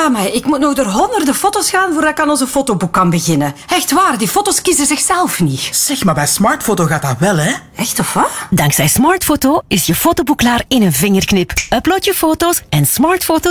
Ja, maar ik moet nog door honderden foto's gaan voordat ik aan onze fotoboek kan beginnen. Echt waar, die foto's kiezen zichzelf niet. Zeg, maar bij Smartfoto gaat dat wel, hè? Echt of wat? Dankzij Smartfoto is je fotoboek klaar in een vingerknip. Upload je foto's en Smartfoto